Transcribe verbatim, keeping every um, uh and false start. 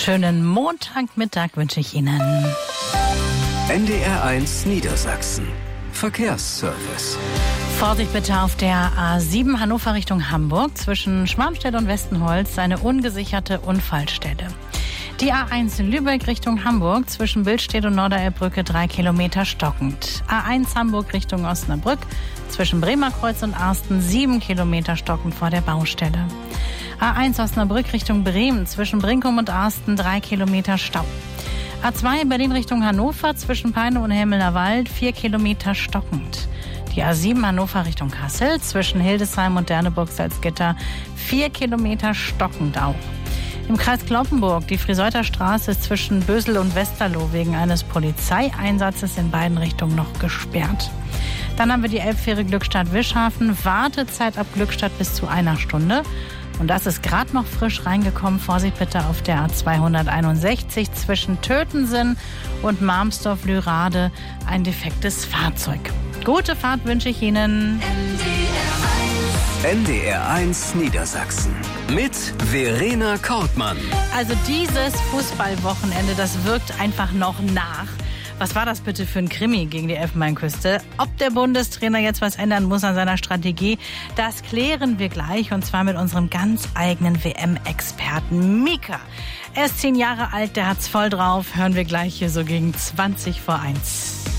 Schönen Montagmittag wünsche ich Ihnen. N D R eins Niedersachsen. Verkehrsservice. Vorsicht bitte auf der A sieben Hannover Richtung Hamburg. Zwischen Schwarmstedt und Westenholz eine ungesicherte Unfallstelle. Die A eins in Lübeck Richtung Hamburg, zwischen Billstedt und Norderelbbrücke drei Kilometer stockend. A eins Hamburg Richtung Osnabrück, zwischen Bremerkreuz und Arsten sieben Kilometer stockend vor der Baustelle. A eins Osnabrück Richtung Bremen, zwischen Brinkum und Arsten drei Kilometer Stau. A zwei Berlin Richtung Hannover, zwischen Peine und Hemmeler Wald vier Kilometer stockend. Die A sieben Hannover Richtung Kassel, zwischen Hildesheim und Derneburg-Salzgitter vier Kilometer stockend auch. Im Kreis Cloppenburg, die Friseuther Straße ist zwischen Bösel und Westerloh wegen eines Polizeieinsatzes in beiden Richtungen noch gesperrt. Dann haben wir die Elbfähre Glückstadt-Wischhafen, Wartezeit ab Glückstadt bis zu einer Stunde. Und das ist gerade noch frisch reingekommen. Vorsicht bitte auf der A zweihunderteinundsechzig zwischen Tötensen und Marmsdorf-Lürade ein defektes Fahrzeug. Gute Fahrt wünsche ich Ihnen. N D R eins Niedersachsen mit Verena Kortmann. Also dieses Fußballwochenende, das wirkt einfach noch nach. Was war das bitte für ein Krimi gegen die Elfenbeinküste? Ob der Bundestrainer jetzt was ändern muss an seiner Strategie, das klären wir gleich, und zwar mit unserem ganz eigenen W M-Experten Mika. Er ist zehn Jahre alt, der hat's voll drauf. Hören wir gleich hier so gegen zwanzig vor eins.